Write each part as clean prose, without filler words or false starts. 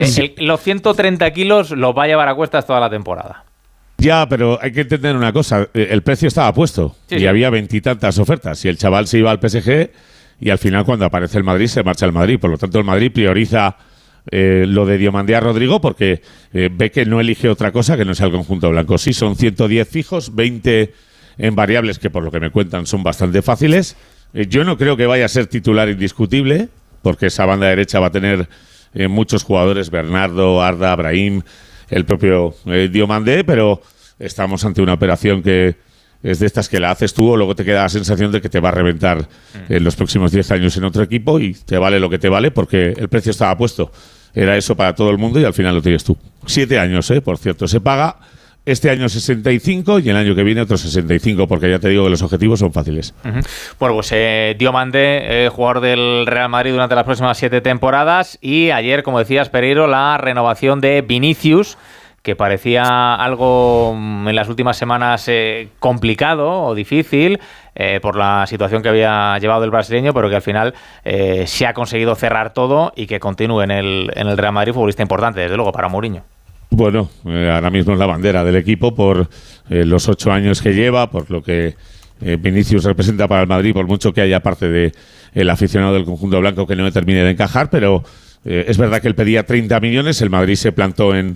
Los 130 kilos los va a llevar a cuestas toda la temporada. Ya, pero hay que entender una cosa. El precio estaba puesto y había 20 y tantas ofertas. Y el chaval se iba al PSG y al final cuando aparece el Madrid se marcha al Madrid. Por lo tanto, el Madrid prioriza lo de Diomandé a Rodrigo porque ve que no elige otra cosa que no sea el conjunto blanco. Sí, son 110 fijos, 20 en variables que por lo que me cuentan son bastante fáciles. Yo no creo que vaya a ser titular indiscutible porque esa banda derecha va a tener muchos jugadores, Bernardo, Arda, Brahim, el propio Diomandé, pero estamos ante una operación que es de estas que la haces tú o luego te queda la sensación de que te va a reventar en los próximos 10 años en otro equipo y te vale lo que te vale porque el precio estaba puesto. Era eso para todo el mundo y al final lo tienes tú. 7 años, por cierto. Se paga este año 65 y el año que viene otros 65 porque ya te digo que los objetivos son fáciles. Bueno, pues Diomandé, jugador del Real Madrid durante las próximas 7 temporadas y ayer, como decías, Pereiro, la renovación de Vinicius, que parecía algo en las últimas semanas complicado o difícil por la situación que había llevado el brasileño, pero que al final se ha conseguido cerrar todo y que continúe en el Real Madrid, futbolista importante, desde luego, para Mourinho. Bueno, ahora mismo es la bandera del equipo por los 8 años que lleva, por lo que Vinicius representa para el Madrid, por mucho que haya parte del aficionado del conjunto blanco que no le termine de encajar, pero es verdad que él pedía 30 millones, el Madrid se plantó en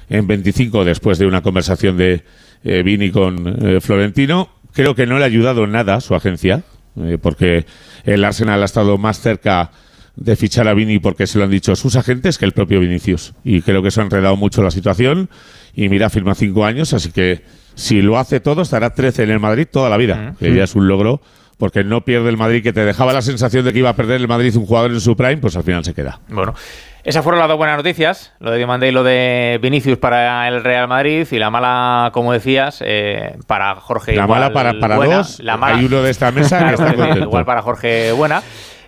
25 después de una conversación de Vini con Florentino. Creo que no le ha ayudado en nada su agencia, porque el Arsenal ha estado más cerca de fichar a Vini porque se lo han dicho sus agentes que el propio Vinicius. Y creo que se ha enredado mucho la situación. Y mira, firma 5 años, así que si lo hace todo, estará 13 en el Madrid toda la vida, que ya es un logro, porque no pierde el Madrid, que te dejaba la sensación de que iba a perder el Madrid un jugador en su prime, pues al final se queda. Bueno, esas fueron las 2 buenas noticias, lo de Diomandé y lo de Vinicius para el Real Madrid, y la mala, como decías, para Jorge. La igual, mala para buena, 2, la mala, hay uno de esta mesa que está contento. Igual para Jorge Buena.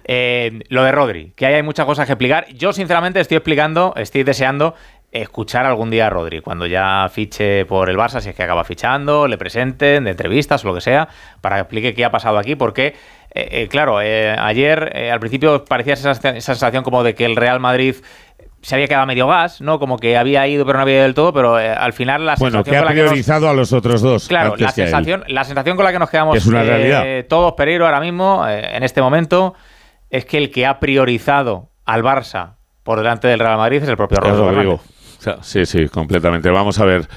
Lo de Rodri, que hay muchas cosas que explicar. Yo, sinceramente, estoy deseando escuchar algún día a Rodri, cuando ya fiche por el Barça, si es que acaba fichando, le presenten, de entrevistas o lo que sea, para que explique qué ha pasado aquí, porque, claro, ayer al principio parecía esa sensación como de que el Real Madrid se había quedado medio gas, ¿no? Como que había ido pero no había ido del todo, pero al final la sensación que ha priorizado a los otros dos. Claro, la sensación con la que nos quedamos es una realidad. Todos, Pereiro, ahora mismo, en este momento, es que el que ha priorizado al Barça por delante del Real Madrid es el propio Rodrigo. Sí, completamente. Vamos a ver.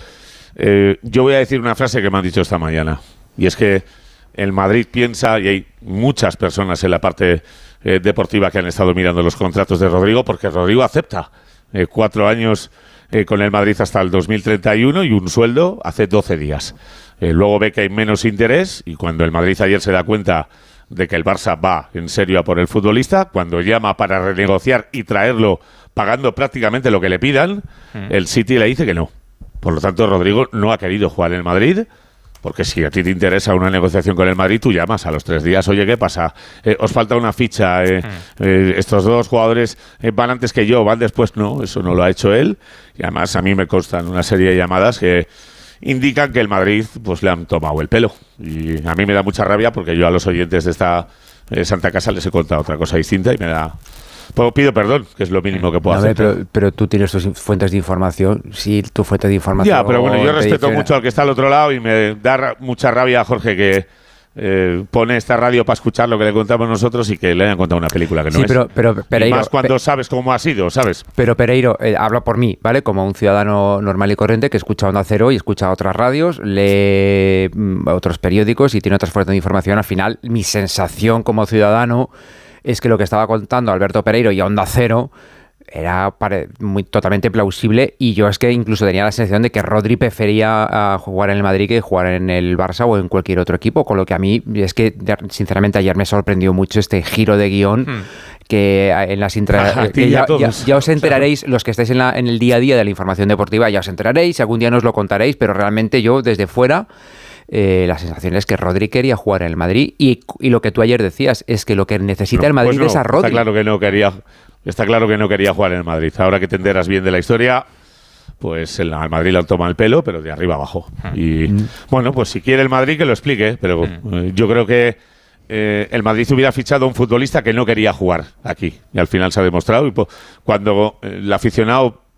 Yo voy a decir una frase que me han dicho esta mañana, y es que el Madrid piensa, y hay muchas personas en la parte deportiva que han estado mirando los contratos de Rodrigo, porque Rodrigo acepta 4 años con el Madrid hasta el 2031 y un sueldo hace 12 días. Luego ve que hay menos interés, y cuando el Madrid ayer se da cuenta de que el Barça va en serio a por el futbolista, cuando llama para renegociar y traerlo pagando prácticamente lo que le pidan, el City le dice que no. Por lo tanto, Rodrigo no ha querido jugar en el Madrid, porque si a ti te interesa una negociación con el Madrid, tú llamas a los 3 días, oye, ¿qué pasa? Os falta una ficha, estos 2 jugadores van antes que yo, van después. No, eso no lo ha hecho él, y además a mí me constan una serie de llamadas que indican que el Madrid pues le han tomado el pelo, y a mí me da mucha rabia porque yo a los oyentes de esta Santa Casa les he contado otra cosa distinta y me da... Pues pido perdón, que es lo mínimo que puedo hacer. Pero tú tienes tus fuentes de información. Sí, tu fuente de información... Ya, pero bueno, yo respeto mucho al que está al otro lado y me da mucha rabia, Jorge, que pone esta radio para escuchar lo que le contamos nosotros y que le hayan contado una película que no es. Pero Pereiro, y más cuando sabes cómo ha sido, ¿sabes? Pero Pereiro, hablo por mí, ¿vale? Como un ciudadano normal y corriente que escucha Onda Cero y escucha otras radios, lee otros periódicos y tiene otras fuentes de información. Al final, mi sensación como ciudadano es que lo que estaba contando Alberto Pereiro y Onda Cero era totalmente plausible, y yo es que incluso tenía la sensación de que Rodri prefería jugar en el Madrid que jugar en el Barça o en cualquier otro equipo, con lo que a mí es que sinceramente ayer me sorprendió mucho este giro de guión que en las ya os enteraréis, los que estáis en el día a día de la información deportiva ya os enteraréis, algún día nos lo contaréis, pero realmente yo desde fuera la sensación es que Rodri quería jugar en el Madrid, y lo que tú ayer decías es que lo que necesita el Madrid es a Rodri. Está claro que no quería jugar en el Madrid. Ahora que te enteras bien de la historia, pues al Madrid le toma el pelo, pero de arriba abajo. Y bueno, pues si quiere el Madrid que lo explique, pero yo creo que el Madrid hubiera fichado a un futbolista que no quería jugar aquí, y al final se ha demostrado. Y cuando el aficionado